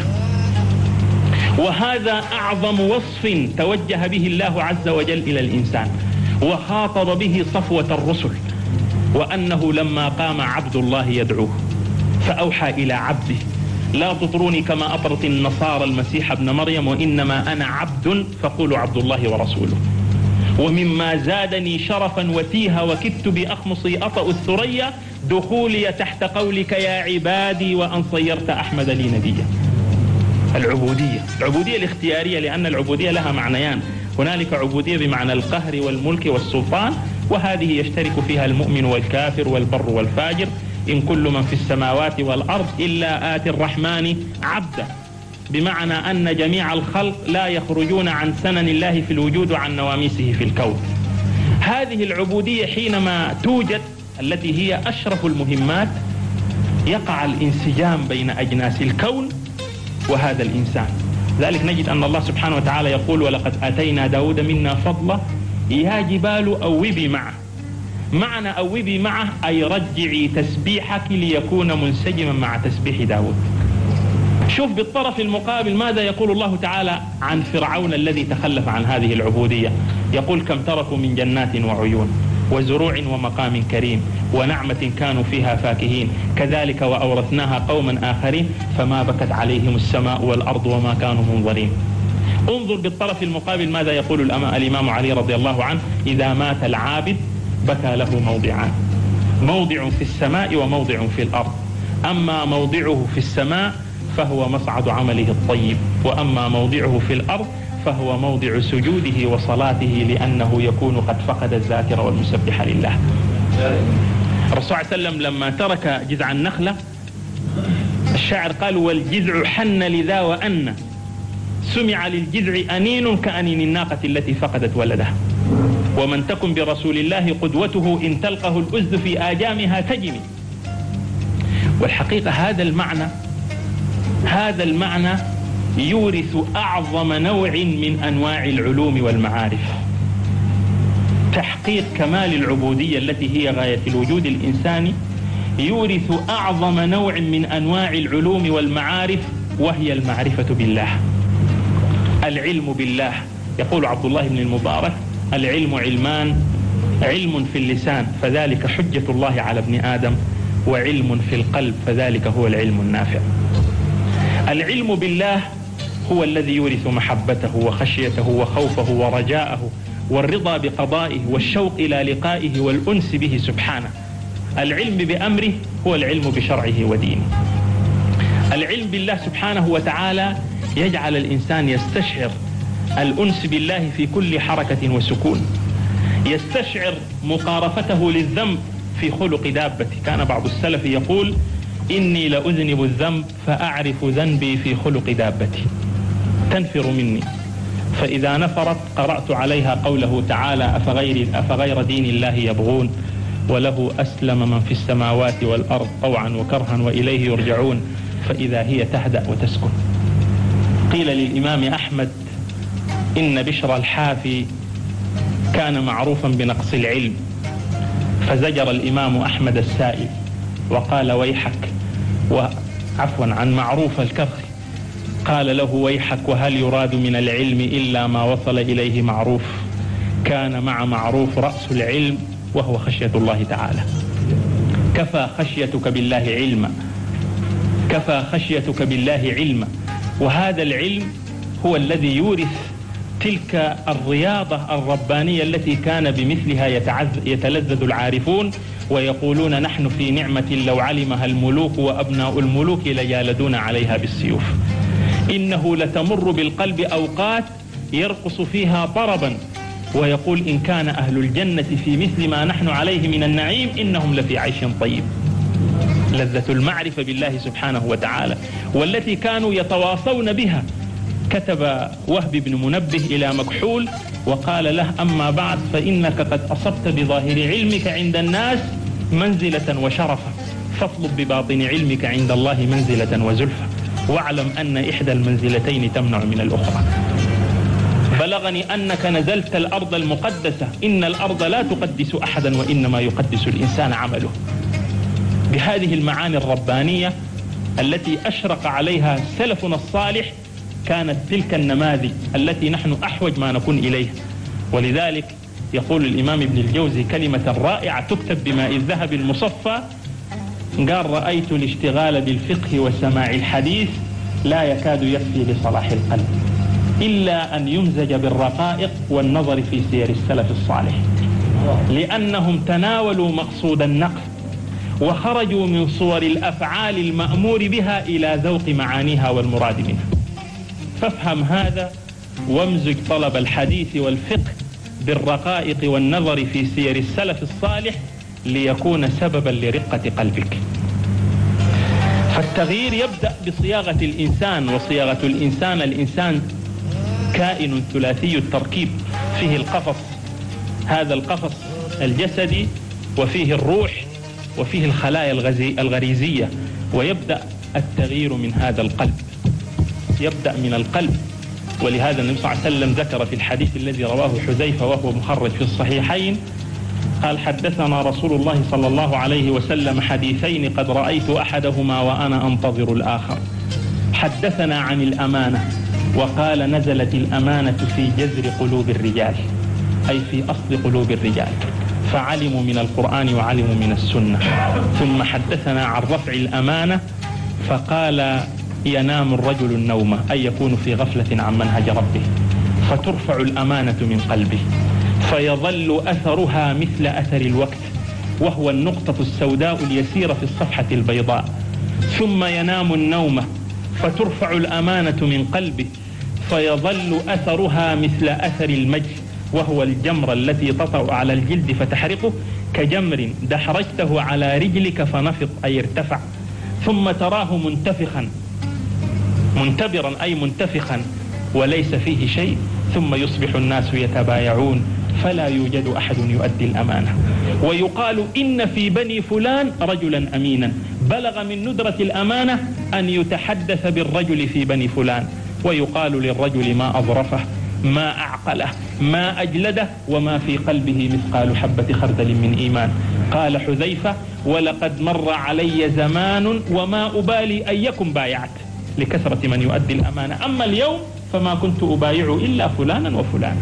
وهذا أعظم وصف توجه به الله عز وجل إلى الإنسان وخاطب به صفوة الرسل، وأنه لما قام عبد الله يدعوه فأوحى إلى عبده لا تطروني كما أطرت النصارى المسيح ابن مريم وإنما أنا عبد فقولوا عبد الله ورسوله. ومما زادني شرفا وتيها وكدت بأخمصي أطأ الثريا دخولي تحت قولك يا عبادي وأن صيرت أحمد لي نبيا. العبودية، العبودية الاختيارية، لأن العبودية لها معنيان، هنالك عبودية بمعنى القهر والملك والسلطان، وهذه يشترك فيها المؤمن والكافر والبر والفاجر. إن كل من في السماوات والأرض إلا آتي الرحمن عبدا، بمعنى أن جميع الخلق لا يخرجون عن سنن الله في الوجود وعن نواميسه في الكون. هذه العبودية حينما توجد التي هي أشرف المهمات يقع الانسجام بين أجناس الكون وهذا الإنسان. ذلك نجد أن الله سبحانه وتعالى يقول ولقد آتينا داود منا فضلا يا جبال أوبي معه. معنى أوبي معه أي رجعي تسبيحك ليكون منسجما مع تسبيح داود. شوف بالطرف المقابل ماذا يقول الله تعالى عن فرعون الذي تخلف عن هذه العبودية. يقول كم تركوا من جنات وعيون وزروع ومقام كريم ونعمة كانوا فيها فاكهين كذلك وأورثناها قوما آخرين فما بكت عليهم السماء والأرض وما كانوا منظرين. انظر بالطرف المقابل ماذا يقول الإمام علي رضي الله عنه إذا مات العابد بكى له موضعان، موضع في السماء وموضع في الأرض، أما موضعه في السماء فهو مصعد عمله الطيب، وأما موضعه في الأرض فهو موضع سجوده وصلاته لأنه يكون قد فقد الذاكر والمسبح لله. الرسول صلى الله عليه وسلم لما ترك جذع النخلة الشاعر قال والجذع حن لذا وأن سمع للجذع أنين كأنين الناقة التي فقدت ولدها. ومن تكن برسول الله قدوته إن تلقه الأزد في آجامها تجمي. والحقيقة هذا المعنى هذا المعنى يورث أعظم نوع من أنواع العلوم والمعارف. تحقيق كمال العبودية التي هي غاية الوجود الإنساني، يورث أعظم نوع من أنواع العلوم والمعارف، وهي المعرفة بالله، العلم بالله. يقول عبد الله بن المبارك: العلم علمان، علم في اللسان فذلك حجة الله على ابن آدم، وعلم في القلب فذلك هو العلم النافع. العلم بالله هو الذي يورث محبته وخشيته وخوفه ورجاءه والرضا بقضائه والشوق إلى لقائه والأنس به سبحانه. العلم بأمره هو العلم بشرعه ودينه. العلم بالله سبحانه وتعالى يجعل الإنسان يستشعر الأنس بالله في كل حركة وسكون، يستشعر مقارفته للذنب في خلق دابته. كان بعض السلف يقول: إني لأذنب الذنب فأعرف ذنبي في خلق دابتي تنفر مني، فإذا نفرت قرأت عليها قوله تعالى: أفغير, أفغير دين الله يبغون وله أسلم من في السماوات والأرض طوعا وكرها وإليه يرجعون، فإذا هي تهدأ وتسكن. قيل للإمام أحمد إن بشر الحافي كان معروفا بنقص العلم، فزجر الإمام أحمد السائل وقال: ويحك، وعفوا عن معروف الكرخ قال له: ويحك، وهل يراد من العلم إلا ما وصل إليه معروف؟ كان مع معروف رأس العلم وهو خشية الله تعالى. كفى خشيتك بالله علما، كفى خشيتك بالله علما. وهذا العلم هو الذي يورث تلك الرياضة الربانية التي كان بمثلها يتلذذ العارفون ويقولون: نحن في نعمة لو علمها الملوك وأبناء الملوك لجالدون عليها بالسيوف. إنه لتمر بالقلب أوقات يرقص فيها طربا ويقول: إن كان أهل الجنة في مثل ما نحن عليه من النعيم إنهم لفي عيش طيب. لذة المعرفة بالله سبحانه وتعالى والتي كانوا يتواصون بها. كتب وهب بن منبه إلى مكحول وقال له: أما بعد فإنك قد أصبت بظاهر علمك عند الناس منزلة وشرفا، فاطلب بباطن علمك عند الله منزلة وزلفا، واعلم أن إحدى المنزلتين تمنع من الأخرى. بلغني أنك نزلت الأرض المقدسة، إن الأرض لا تقدس أحدا وإنما يقدس الإنسان عمله. بهذه المعاني الربانية التي أشرق عليها سلفنا الصالح كانت تلك النماذج التي نحن أحوج ما نكون إليها. ولذلك يقول الإمام ابن الجوزي كلمة رائعة تكتب بماء الذهب المصفى، قال: رأيت الاشتغال بالفقه وسماع الحديث لا يكاد يكفي لصلاح القلب إلا أن يمزج بالرقائق والنظر في سير السلف الصالح، لأنهم تناولوا مقصود النقل وخرجوا من صور الأفعال المأمور بها إلى ذوق معانيها والمراد منها. فافهم هذا وامزج طلب الحديث والفقه بالرقائق والنظر في سير السلف الصالح ليكون سببا لرقة قلبك. فالتغيير يبدأ بصياغة الإنسان، وصياغة الإنسان الإنسان كائن ثلاثي التركيب، فيه القفص، هذا القفص الجسدي، وفيه الروح، وفيه الخلايا الغريزية. ويبدأ التغيير من هذا القلب، يبدأ من القلب. ولهذا النبي صلى الله عليه وسلم ذكر في الحديث الذي رواه حذيفة وهو مخرج في الصحيحين قال: حدثنا رسول الله صلى الله عليه وسلم حديثين قد رأيت أحدهما وأنا أنتظر الآخر. حدثنا عن الأمانة وقال: نزلت الأمانة في جذر قلوب الرجال، أي في أصل قلوب الرجال، فعلموا من القرآن وعلموا من السنة. ثم حدثنا عن رفع الأمانة فقال: ينام الرجل النوم، أي يكون في غفلة عن منهج ربه، فترفع الأمانة من قلبه فيظل أثرها مثل أثر الوقت، وهو النقطة السوداء اليسيرة في الصفحة البيضاء. ثم ينام النوم فترفع الأمانة من قلبه فيظل أثرها مثل أثر المجل، وهو الجمر التي تطأ على الجلد فتحرقه، كجمر دحرجته على رجلك فنفض، أي ارتفع. ثم تراه منتفخا، منتبرا أي منتفخا، وليس فيه شيء. ثم يصبح الناس يتبايعون فلا يوجد أحد يؤدي الأمانة، ويقال: إن في بني فلان رجلا أمينا، بلغ من ندرة الأمانة أن يتحدث بالرجل في بني فلان، ويقال للرجل ما أظرفه، ما أعقله ما أجلده وما في قلبه مثقال حبة خردل من إيمان. قال حذيفة: ولقد مر علي زمان وما أبالي أيكم بايعت، لكثرة من يؤدي الأمانة، أما اليوم فما كنت أبايع إلا فلانا وفلانا.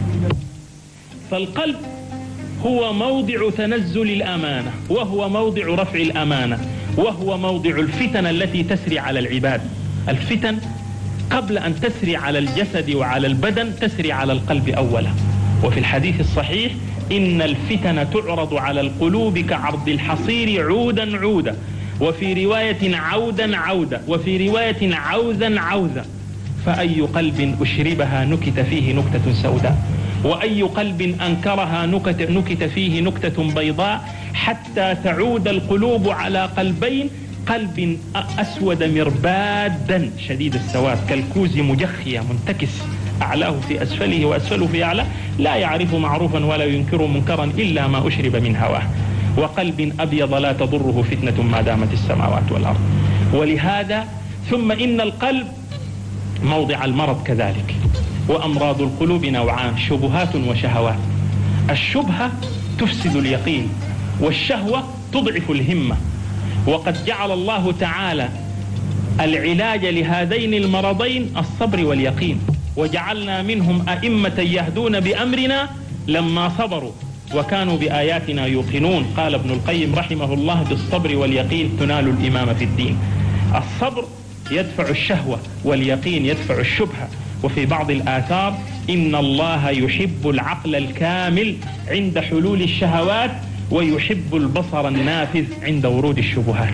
فالقلب هو موضع تنزل الأمانة، وهو موضع رفع الأمانة، وهو موضع الفتن التي تسري على العباد. الفتن قبل أن تسري على الجسد وعلى البدن تسري على القلب أولا. وفي الحديث الصحيح: إن الفتن تعرض على القلوب كعرض الحصير عودا عودا، وفي رواية عودا عودا، وفي رواية عوزا عوزا، فأي قلب أشربها نكت فيه نكتة سوداء، وأي قلب أنكرها نكت, نكت فيه نكتة بيضاء، حتى تعود القلوب على قلبين: قلب أسود مربادا شديد السواد كالكوز مجخية منتكس، أعلاه في أسفله وأسفله في أعلاه، لا يعرف معروفا ولا ينكر منكرا إلا ما أشرب من هواه، وقلب أبيض لا تضره فتنة ما دامت السماوات والأرض. ولهذا ثم إن القلب موضع المرض كذلك. وأمراض القلوب نوعان: شبهات وشهوات. الشبهة تفسد اليقين، والشهوة تضعف الهمة. وقد جعل الله تعالى العلاج لهذين المرضين الصبر واليقين، وجعلنا منهم أئمة يهدون بأمرنا لما صبروا وكانوا بآياتنا يوقنون. قال ابن القيم رحمه الله: بالصبر واليقين تنال الإمامة في الدين. الصبر يدفع الشهوة، واليقين يدفع الشبهة. وفي بعض الآثار: إن الله يحب العقل الكامل عند حلول الشهوات، ويحب البصر النافذ عند ورود الشبهات.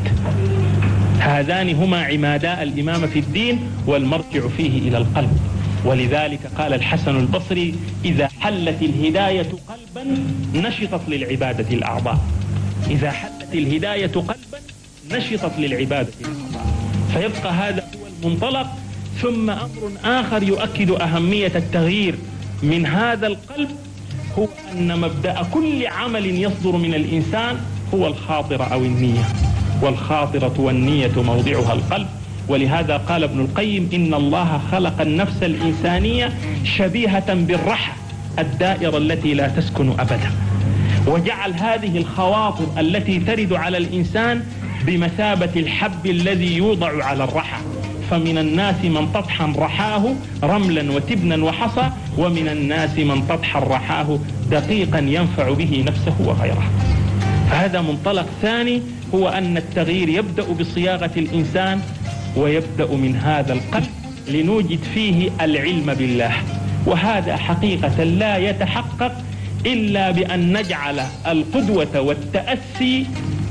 هذان هما عمادا الإمامة في الدين، والمرجع فيه إلى القلب. ولذلك قال الحسن البصري: إذا حلت الهداية قلبا نشطت للعبادة الأعضاء. إذا حلت الهداية قلبا نشطت للعبادة الأعضاء. فيبقى هذا هو المنطلق. ثم أمر آخر يؤكد أهمية التغيير من هذا القلب، هو أن مبدأ كل عمل يصدر من الإنسان هو الخاطرة أو النية، والخاطرة والنية موضعها القلب. ولهذا قال ابن القيم: إن الله خلق النفس الإنسانية شبيهة بالرحى الدائرة التي لا تسكن أبدا، وجعل هذه الخواطر التي ترد على الإنسان بمثابة الحب الذي يوضع على الرحى. فمن الناس من تطحن رحاه رملا وتبنا وحصى، ومن الناس من تطحن رحاه دقيقا ينفع به نفسه وغيره. فهذا منطلق ثاني، هو أن التغيير يبدأ بصياغة الإنسان، ويبدأ من هذا القلب لنوجد فيه العلم بالله. وهذا حقيقة لا يتحقق إلا بأن نجعل القدوة والتأسي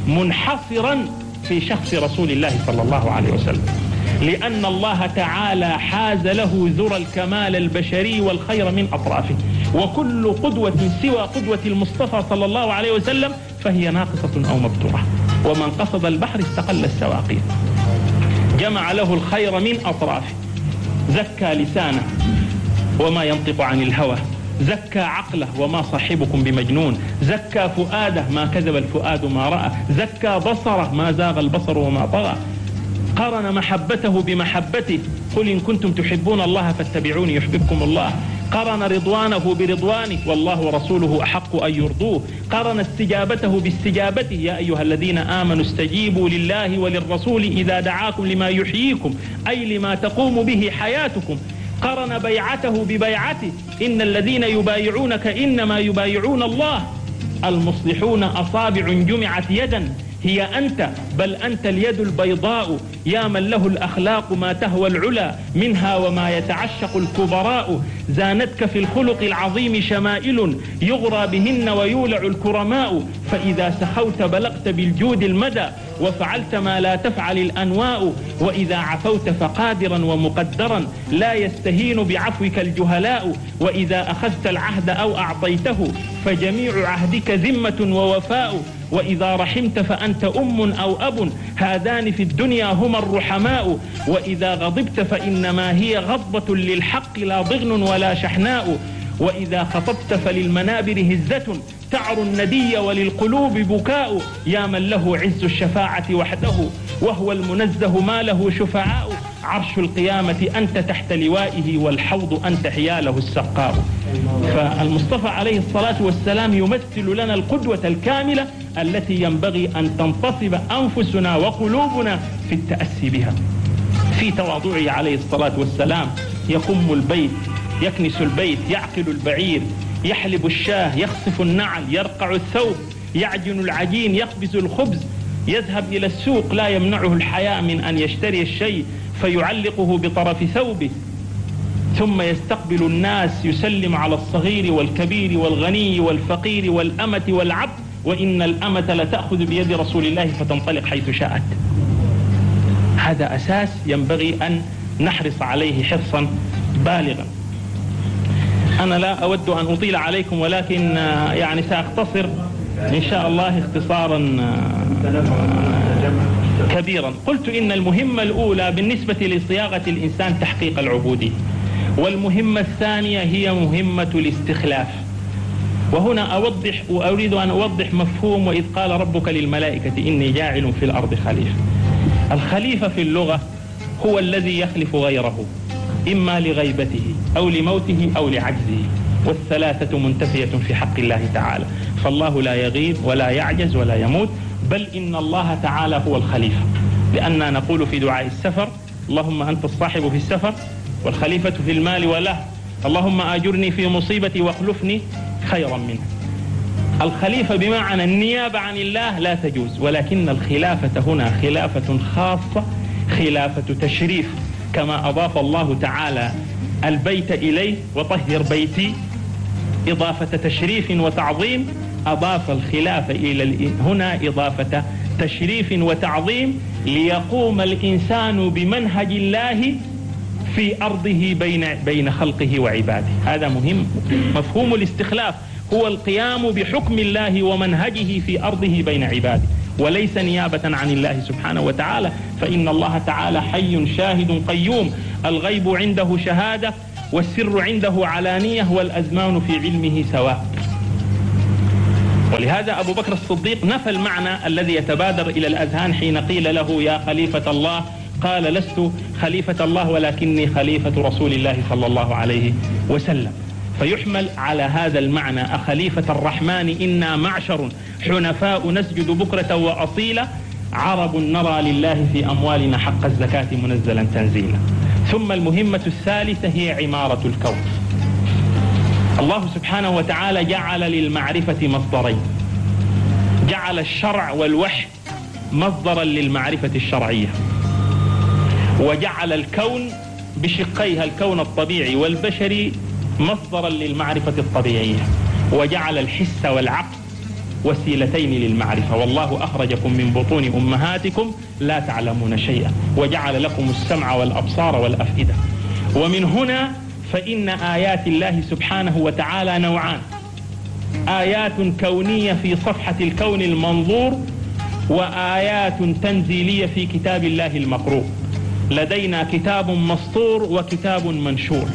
منحصرا في شخص رسول الله صلى الله عليه وسلم، لأن الله تعالى حاز له ذرى الكمال البشري والخير من أطرافه، وكل قدوة سوى قدوة المصطفى صلى الله عليه وسلم فهي ناقصة أو مبتورة. ومن قصد البحر استقل السواقين. جمع له الخير من أطرافه، زكى لسانه وما ينطق عن الهوى، زكى عقله وما صاحبكم بمجنون، زكى فؤاده ما كذب الفؤاد ما رأى، زكى بصره ما زاغ البصر وما طغى، قارن محبته بمحبته، قل إن كنتم تحبون الله فاتبعوني يحببكم الله، قارن رضوانه برضوانه والله ورسوله أحق أن يرضوه، قارن استجابته باستجابته يا أيها الذين آمنوا استجيبوا لله وللرسول إذا دعاكم لما يحييكم أي لما تقوم به حياتكم، قارن بيعته ببيعته إن الذين يبايعونك إنما يبايعون الله، المصلحون أصابع جمعت يدا هي أنت بل أنت اليد البيضاء، يا من له الأخلاق ما تهوى العلا منها وما يتعشق الكبراء، زانتك في الخلق العظيم شمائل يغرى بهن ويولع الكرماء، فإذا سخوت بلغت بالجود المدى وفعلت ما لا تفعل الأنواء، وإذا عفوت فقادرا ومقدرا لا يستهين بعفوك الجهلاء، وإذا أخذت العهد أو أعطيته فجميع عهدك ذمة ووفاء، وإذا رحمت فأنت أم أو أب هذان في الدنيا هما الرحماء، وإذا غضبت فإنما هي غضبة للحق لا ضغن ولا شحناء، وإذا خطبت فللمنابر هزة تعر الندي وللقلوب بكاء، يا من له عز الشفاعة وحده وهو المنزه ما له شفعاء، عرش القيامة أنت تحت لوائه والحوض أنت حياله السقاء. فالمصطفى عليه الصلاة والسلام يمثل لنا القدوة الكاملة التي ينبغي أن تنتصب أنفسنا وقلوبنا في التأسي بها. في تواضعه عليه الصلاة والسلام يقم البيت، يكنس البيت، يعقل البعير، يحلب الشاه، يخصف النعل، يرقع الثوب، يعجن العجين، يخبز الخبز، يذهب إلى السوق لا يمنعه الحياء من أن يشتري الشيء فيعلقه بطرف ثوبه، ثم يستقبل الناس، يسلم على الصغير والكبير والغني والفقير والأمة والعبد، وإن الأمة لتأخذ بيد رسول الله فتنطلق حيث شاءت. هذا أساس ينبغي أن نحرص عليه حرصا بالغا. أنا لا أود أن أطيل عليكم، ولكن يعني سأختصر إن شاء الله اختصارا كبيرا. قلت إن المهمة الأولى بالنسبة لصياغة الإنسان تحقيق العبودية، والمهمة الثانية هي مهمة الاستخلاف. وهنا أوضح وأريد أن أوضح مفهوم وإذ قال ربك للملائكة إني جاعل في الأرض خليفة. الخليفة في اللغة هو الذي يخلف غيره، إما لغيبته أو لموته أو لعجزه، والثلاثة منتفية في حق الله تعالى. فالله لا يغيب ولا يعجز ولا يموت، بل إن الله تعالى هو الخليفة، لأننا نقول في دعاء السفر اللهم أنت الصاحب في السفر والخليفة في المال وله، اللهم آجرني في مصيبتي واخلفني خيرا منها. الخليفة بمعنى النيابة عن الله لا تجوز، ولكن الخلافة هنا خلافة خاصة، خلافة تشريف، كما أضاف الله تعالى البيت إليه وطهر بيتي إضافة تشريف وتعظيم، أضاف الخلافة إلى هنا إضافة تشريف وتعظيم، ليقوم الإنسان بمنهج الله في أرضه بين بين خلقه وعباده. هذا مهم. مفهوم الاستخلاف هو القيام بحكم الله ومنهجه في أرضه بين عباده، وليس نيابة عن الله سبحانه وتعالى، فإن الله تعالى حي شاهد قيوم، الغيب عنده شهادة والسر عنده علانية والأزمان في علمه سواء. ولهذا أبو بكر الصديق نفى المعنى الذي يتبادر إلى الأذهان حين قيل له يا خليفة الله، قال لست خليفة الله ولكني خليفة رسول الله صلى الله عليه وسلم. فيحمل على هذا المعنى أخليفة الرحمن إنا معشر حنفاء نسجد بكرة وأصيلا عرب نرى لله في أموالنا حق الزكاة منزلا تنزيلا. ثم المهمة الثالثة هي عمارة الكون. الله سبحانه وتعالى جعل للمعرفة مصدرين، جعل الشرع والوحي مصدرا للمعرفة الشرعية، وجعل الكون بشقيها الكون الطبيعي والبشري مصدرا للمعرفة الطبيعية، وجعل الحس والعقل وسيلتين للمعرفة. والله أخرجكم من بطون أمهاتكم لا تعلمون شيئا وجعل لكم السمع والأبصار والأفئدة. ومن هنا فإن آيات الله سبحانه وتعالى نوعان: آيات كونية في صفحة الكون المنظور، وآيات تنزيلية في كتاب الله المقروء. لدينا كتاب مسطور وكتاب منشور.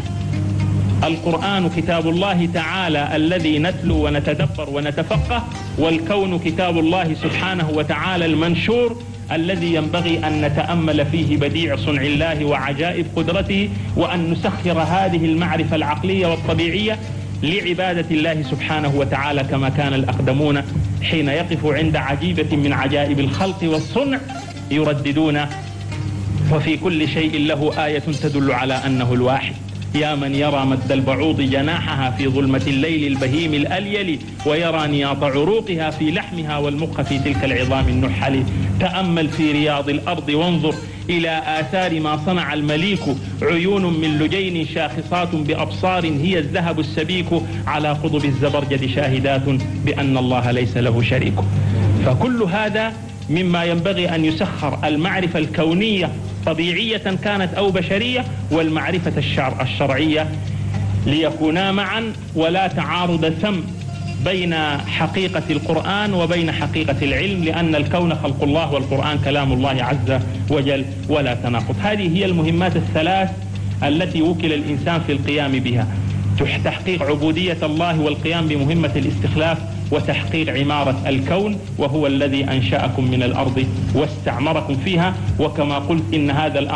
القرآن كتاب الله تعالى الذي نتلو ونتدبر ونتفقه، والكون كتاب الله سبحانه وتعالى المنشور الذي ينبغي أن نتأمل فيه بديع صنع الله وعجائب قدرته، وأن نسخر هذه المعرفة العقلية والطبيعية لعبادة الله سبحانه وتعالى، كما كان الأقدمون حين يقفوا عند عجيبة من عجائب الخلق والصنع يرددون وفي كل شيء له آية تدل على أنه الواحد. يا من يرى مد البعوض جناحها في ظلمة الليل البهيم الأليل، ويرى نياط عروقها في لحمها والمخ في تلك العظام النحل. تأمل في رياض الأرض وانظر إلى آثار ما صنع المليك، عيون من لجين شاخصات بأبصار هي الذهب السبيك، على قضب الزبرجد شاهدات بأن الله ليس له شريك. فكل هذا مما ينبغي أن يسخر: المعرفة الكونية طبيعية كانت أو بشرية، والمعرفة الشرع الشرعية، ليكونا معا ولا تعارض ثم بين حقيقة القرآن وبين حقيقة العلم، لأن الكون خلق الله والقرآن كلام الله عز وجل ولا تناقض. هذه هي المهمات الثلاث التي وكل الإنسان في القيام بها: تحقيق عبودية الله والقيام بمهمة الاستخلاف، وتحقيق عمارة الكون، وهو الذي أنشأكم من الأرض واستعمركم فيها. وكما قلت إن هذا الأمر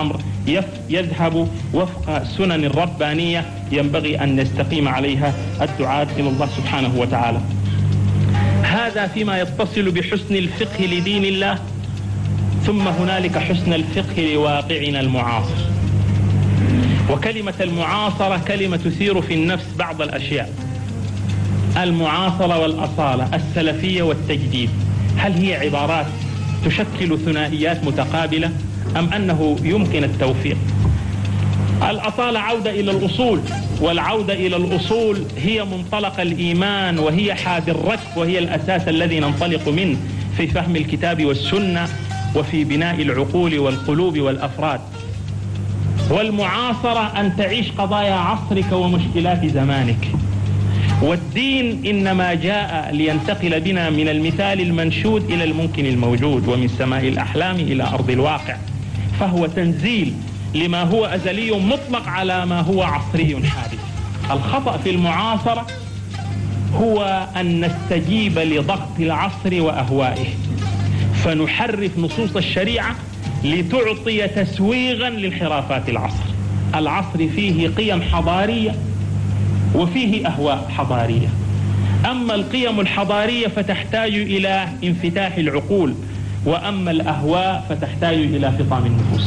يذهب وفق سنن الربانية ينبغي أن يستقيم عليها الدعاة إلى الله سبحانه وتعالى. هذا فيما يتصل بحسن الفقه لدين الله. ثم هنالك حسن الفقه لواقعنا المعاصر. وكلمة المعاصرة كلمة تثير في النفس بعض الأشياء. المعاصرة والأصالة، السلفية والتجديد، هل هي عبارات تشكل ثنائيات متقابلة أم أنه يمكن التوفيق؟ الأصالة عودة إلى الأصول، والعودة إلى الأصول هي منطلق الإيمان، وهي حاد الركب، وهي الأساس الذي ننطلق منه في فهم الكتاب والسنة وفي بناء العقول والقلوب والأفراد. والمعاصرة أن تعيش قضايا عصرك ومشكلات زمانك. والدين إنما جاء لينتقل بنا من المثال المنشود إلى الممكن الموجود، ومن سماء الأحلام إلى أرض الواقع، فهو تنزيل لما هو أزلي مطلق على ما هو عصري حادث. الخطأ في المعاصرة هو أن نستجيب لضغط العصر وأهوائه، فنحرف نصوص الشريعة لتعطي تسويغا لانحرافات العصر. العصر فيه قيم حضارية وفيه أهواء حضارية. أما القيم الحضارية فتحتاج إلى انفتاح العقول، وأما الأهواء فتحتاج إلى فطام النفوس.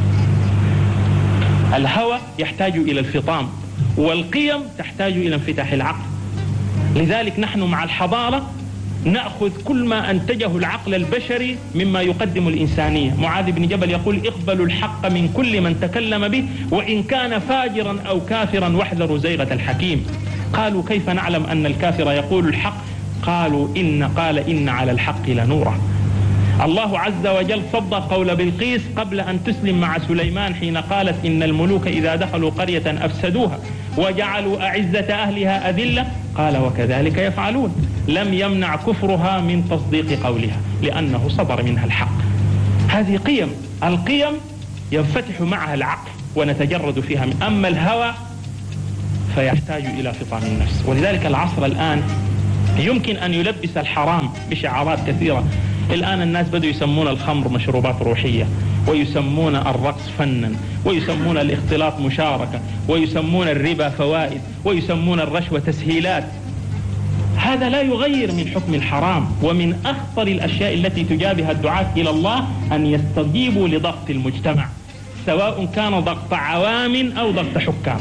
الهوى يحتاج إلى الفطام، والقيم تحتاج إلى انفتاح العقل. لذلك نحن مع الحضارة نأخذ كل ما أنتجه العقل البشري مما يقدم الإنسانية. معاذ بن جبل يقول: اقبلوا الحق من كل من تكلم به وإن كان فاجرا أو كافرا واحذروا زيغة الحكيم. قالوا: كيف نعلم أن الكافر يقول الحق؟ قالوا: إن قال إن على الحق لنورا. الله عز وجل صدق قول بلقيس قبل أن تسلم مع سليمان حين قالت: إن الملوك إذا دخلوا قرية أفسدوها وجعلوا أعزة أهلها أذلة. قال: وكذلك يفعلون. لم يمنع كفرها من تصديق قولها لأنه صدر منها الحق. هذه قيم. القيم ينفتح معها العقل ونتجرد فيها. من أما الهوى فيحتاج إلى فطام النفس. ولذلك العصر الآن يمكن أن يلبس الحرام بشعارات كثيرة. الآن الناس بدوا يسمون الخمر مشروبات روحية، ويسمون الرقص فنا، ويسمون الاختلاط مشاركة، ويسمون الربا فوائد، ويسمون الرشوة تسهيلات. هذا لا يغير من حكم الحرام. ومن أخطر الأشياء التي تجابها الدعاة إلى الله أن يستجيبوا لضغط المجتمع، سواء كان ضغط عوام أو ضغط حكام،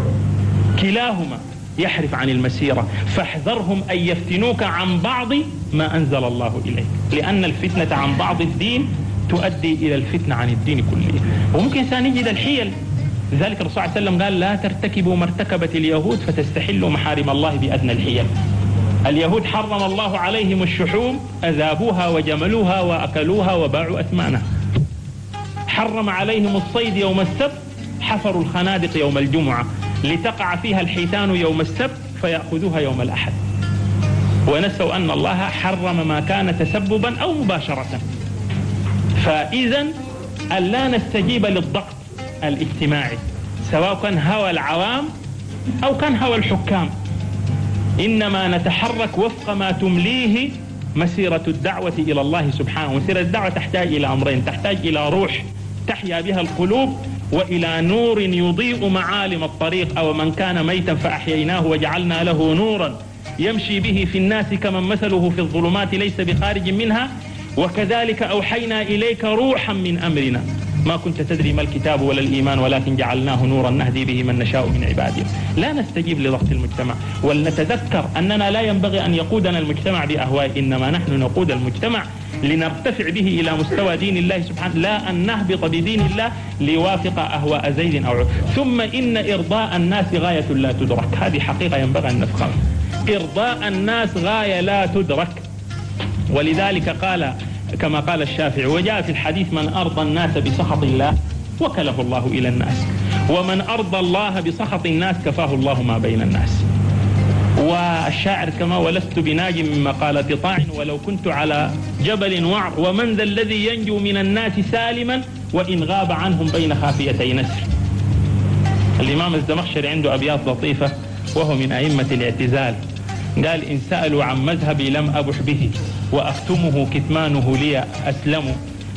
كلاهما يحرف عن المسيرة. فاحذرهم أن يفتنوك عن بعض ما أنزل الله إليك، لأن الفتنة عن بعض الدين تؤدي إلى الفتنة عن الدين كله. وممكن إنسان يجد الحيل. لذلك الرسول صلى الله عليه وسلم قال: لا ترتكبوا ما ارتكبت اليهود فتستحلوا محارم الله بأدنى الحيل. اليهود حرم الله عليهم الشحوم، أذابوها وجملوها وأكلوها وباعوا أثمانها. حرم عليهم الصيد يوم السبت، حفروا الخنادق يوم الجمعة لتقع فيها الحيتان يوم السبت فيأخذوها يوم الأحد. ونسوا أن الله حرم ما كان تسببا أو مباشرة. فإذا ألا نستجيب للضغط الاجتماعي، سواء كان هوى العوام أو كان هوى الحكام، إنما نتحرك وفق ما تمليه مسيرة الدعوة إلى الله سبحانه. مسيرة الدعوة تحتاج إلى أمرين: تحتاج إلى روح تحيا بها القلوب، وإلى نور يضيء معالم الطريق. أو من كان ميتا فأحييناه وجعلنا له نورا يمشي به في الناس كمن مثله في الظلمات ليس بخارج منها. وكذلك أوحينا إليك روحا من أمرنا ما كنت تدري ما الكتاب ولا الإيمان ولكن جعلناه نورا نهدي به من نشاء من عبادنا. لا نستجيب لضغط المجتمع، ولنتذكر أننا لا ينبغي أن يقودنا المجتمع بأهواء، إنما نحن نقود المجتمع لنرتفع به إلى مستوى دين الله سبحانه، لا أن نهبط بدين الله ليوافق أهواء زيد أو عمر. ثم إن إرضاء الناس غاية لا تدرك. هذه حقيقة ينبغي أن نفهمها. إرضاء الناس غاية لا تدرك. ولذلك قال كما قال الشافعي: وجاء في الحديث: من أرضى الناس بسخط الله وكله الله إلى الناس، ومن أرضى الله بسخط الناس كفاه الله ما بين الناس. والشاعر كما: ولست بناج من مقالة طاع ولو كنت على جبل وعر، ومن ذا الذي ينجو من الناس سالما وإن غاب عنهم بين خافيتي نسر. الإمام الزمخشري عنده أبيات لطيفة وهو من أئمة الاعتزال، قال: إن سألوا عن مذهبي لم أبح به وأختمه كتمانه لي أسلم،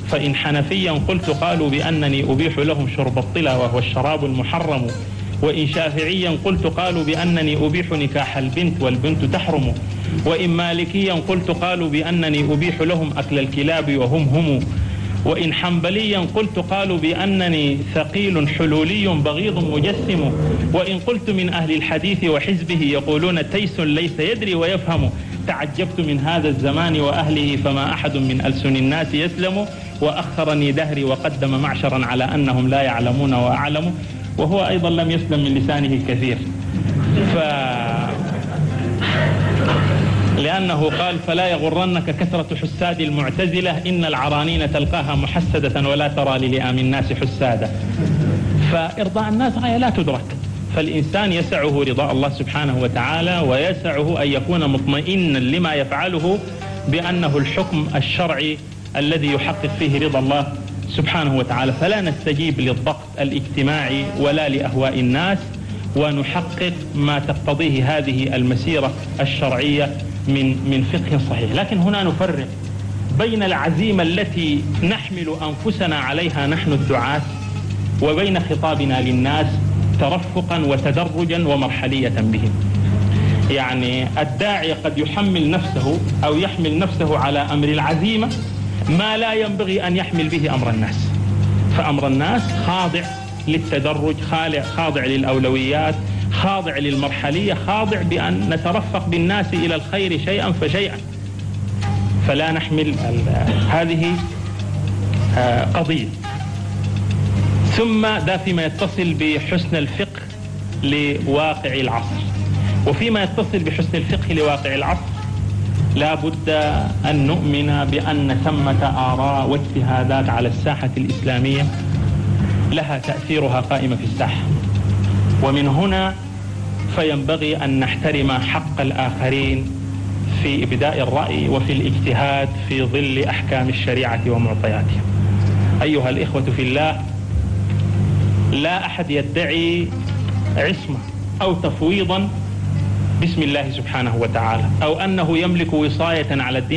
فإن حنفيا قلت قالوا بأنني أبيح لهم شرب الطلا وهو الشراب المحرم، وإن شافعيا قلت قالوا بأنني أبيح نكاح البنت والبنت تحرم، وإن مالكيا قلت قالوا بأنني أبيح لهم أكل الكلاب وهم هم، وإن حنبليا قلت قالوا بأنني ثقيل حلولي بغيض مجسم، وإن قلت من أهل الحديث وحزبه يقولون تيس ليس يدري ويفهم، تعجبت من هذا الزمان وأهله فما أحد من ألسن الناس يسلم، وأخرني دهري وقدم معشرا على أنهم لا يعلمون وأعلم، وهو أيضا لم يسلم من لسانه الكثير. ف... لأنه قال فلا يغرنك كثرة حساد المعتزلة إن العرانين تلقاها محسدة ولا ترى للئام الناس حسادة. فإرضاء الناس غاية لا تدرك، فالإنسان يسعه رضاء الله سبحانه وتعالى، ويسعه أن يكون مطمئنا لما يفعله بأنه الحكم الشرعي الذي يحقق فيه رضا الله سبحانه وتعالى. فلا نستجيب للضغط الاجتماعي ولا لأهواء الناس، ونحقق ما تقتضيه هذه المسيرة الشرعية من من فقه صحيح. لكن هنا نفرق بين العزيمة التي نحمل أنفسنا عليها نحن الدعاة، وبين خطابنا للناس ترفقا وتدرجا ومرحلية بهم. يعني الداعي قد يحمل نفسه أو يحمل نفسه على أمر العزيمة ما لا ينبغي أن يحمل به أمر الناس، فأمر الناس خاضع للتدرج، خاضع للأولويات، خاضع للمرحلية، خاضع بأن نترفق بالناس إلى الخير شيئا فشيئا. فلا نحمل هذه قضية. ثم ده فيما يتصل بحسن الفقه لواقع العصر. وفيما يتصل بحسن الفقه لواقع العصر لا بد أن نؤمن بأن ثمة آراء واجتهادات على الساحة الإسلامية لها تأثيرها قائمة في الساحة، ومن هنا فينبغي أن نحترم حق الآخرين في إبداء الرأي وفي الاجتهاد في ظل أحكام الشريعة ومعطياتها. أيها الإخوة في الله، لا أحد يدعي عصمة أو تفويضا باسم الله سبحانه وتعالى، أو أنه يملك وصاية على الدين